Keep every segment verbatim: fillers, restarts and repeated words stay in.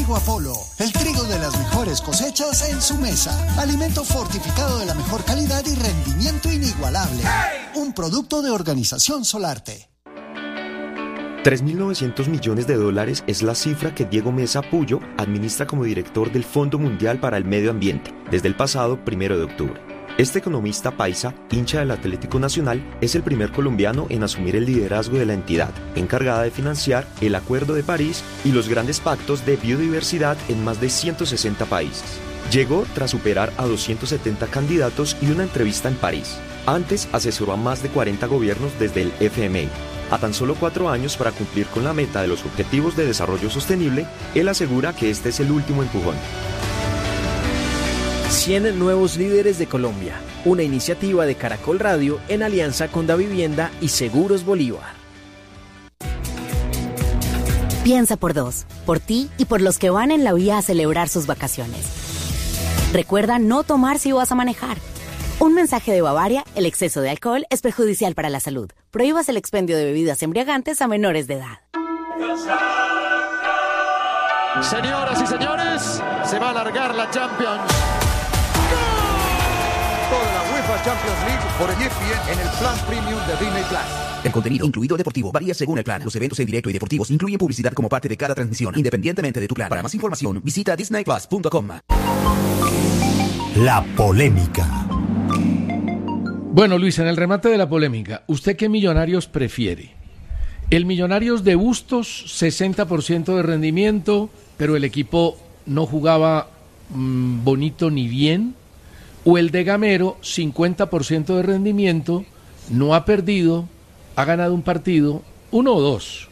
Trigo Apolo, el trigo de las mejores cosechas en su mesa. Alimento fortificado de la mejor calidad y rendimiento inigualable. Un producto de Organización Solarte. tres mil novecientos millones de dólares es la cifra que Diego Mesa Puyo administra como director del Fondo Mundial para el Medio Ambiente desde el pasado primero de octubre. Este economista paisa, hincha del Atlético Nacional, es el primer colombiano en asumir el liderazgo de la entidad, encargada de financiar el Acuerdo de París y los grandes pactos de biodiversidad en más de ciento sesenta países. Llegó tras superar a doscientos setenta candidatos y una entrevista en París. Antes asesoró a más de cuarenta gobiernos desde el F M I. A tan solo cuatro años para cumplir con la meta de los Objetivos de Desarrollo Sostenible, él asegura que este es el último empujón. cien nuevos líderes de Colombia, una iniciativa de Caracol Radio en alianza con Davivienda y Seguros Bolívar. Piensa por dos, por ti y por los que van en la vía a celebrar sus vacaciones. Recuerda no tomar si vas a manejar. Un mensaje de Bavaria: el exceso de alcohol es perjudicial para la salud. Prohíbas el expendio de bebidas embriagantes a menores de edad. Señoras y señores, se va a alargar la Champions. Toda la UEFA Champions League por E S P N en el plan premium de Disney Plus. El contenido, incluido deportivo, varía según el plan. Los eventos en directo y deportivos incluyen publicidad como parte de cada transmisión, independientemente de tu plan. Para más información, visita disney plus punto com. La polémica. Bueno, Luis, en el remate de la polémica, ¿usted qué Millonarios prefiere? El Millonarios de Bustos, sesenta por ciento de rendimiento, pero el equipo no jugaba mmm, bonito ni bien. O el de Gamero, cincuenta por ciento de rendimiento, no ha perdido, ha ganado un partido, uno o dos.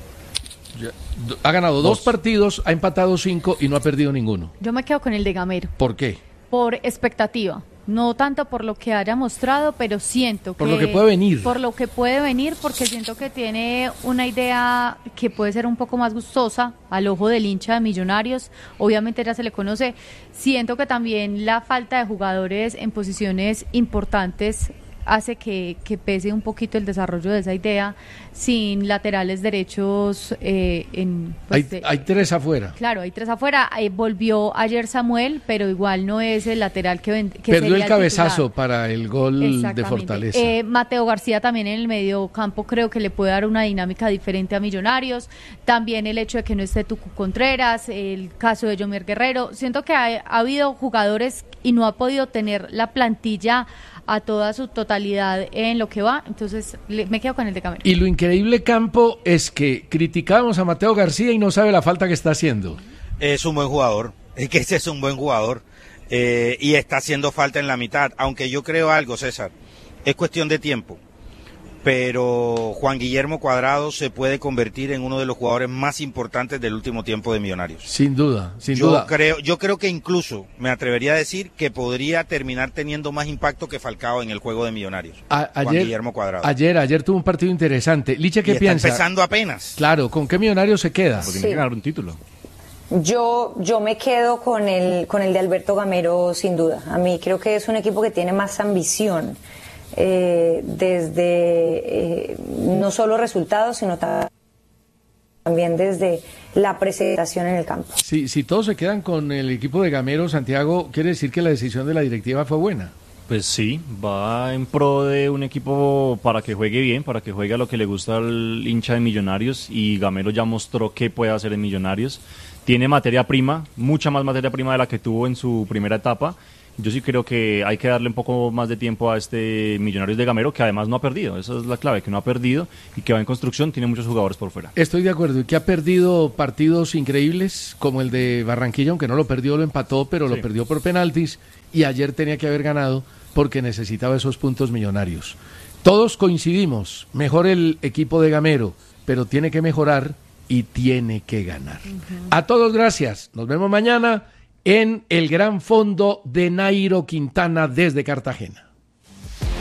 Ha ganado dos. dos partidos, ha empatado cinco y no ha perdido ninguno. Yo me quedo con el de Gamero. ¿Por qué? Por expectativa. No tanto por lo que haya mostrado, pero siento que... Por lo que puede venir. Por lo que puede venir, porque siento que tiene una idea que puede ser un poco más gustosa al ojo del hincha de Millonarios. Obviamente ya se le conoce. Siento que también la falta de jugadores en posiciones importantes hace que, que pese un poquito el desarrollo de esa idea, sin laterales derechos. Eh, en, pues, hay, hay tres afuera. Claro, hay tres afuera. Eh, volvió ayer Samuel, pero igual no es el lateral que, ven, que perdió sería el cabezazo el para el gol de Fortaleza. Eh, Mateo García también en el medio campo creo que le puede dar una dinámica diferente a Millonarios. También el hecho de que no esté Tucu Contreras, el caso de Yomer Guerrero. Siento que ha, ha habido jugadores y no ha podido tener la plantilla a toda su totalidad en lo que va, entonces le, me quedo con el de Gamero. Y lo increíble, Campo, es que criticábamos a Mateo García y no sabe la falta que está haciendo. Es un buen jugador, es que ese es un buen jugador, eh, y está haciendo falta en la mitad, aunque yo creo algo, César, es cuestión de tiempo, pero Juan Guillermo Cuadrado se puede convertir en uno de los jugadores más importantes del último tiempo de Millonarios. Sin duda, sin yo duda. Creo, yo creo que incluso me atrevería a decir que podría terminar teniendo más impacto que Falcao en el juego de Millonarios. A, ayer, Juan Guillermo Cuadrado. Ayer, ayer tuvo un partido interesante. Licha, ¿qué y piensa? Está empezando apenas. Claro, ¿con qué Millonarios se queda? Pues tiene que ganar un título. Yo, yo me quedo con el, con el de Alberto Gamero, sin duda. A mí creo que es un equipo que tiene más ambición. Eh, desde eh, no solo resultados, sino también desde la presentación en el campo. Sí, si todos se quedan con el equipo de Gamero, Santiago, ¿quiere decir que la decisión de la directiva fue buena? Pues sí, va en pro de un equipo para que juegue bien, para que juegue a lo que le gusta al hincha de Millonarios, y Gamero ya mostró qué puede hacer en Millonarios. Tiene materia prima, mucha más materia prima de la que tuvo en su primera etapa. Yo sí creo que hay que darle un poco más de tiempo a este Millonarios de Gamero, que además no ha perdido. Esa es la clave, que no ha perdido y que va en construcción, tiene muchos jugadores por fuera. Estoy de acuerdo, y que ha perdido partidos increíbles, como el de Barranquilla, aunque no lo perdió, lo empató, pero sí. Lo perdió por penaltis, y ayer tenía que haber ganado porque necesitaba esos puntos Millonarios. Todos coincidimos, mejor el equipo de Gamero, pero tiene que mejorar y tiene que ganar. Uh-huh. A todos gracias, nos vemos mañana en el Gran Fondo de Nairo Quintana desde Cartagena.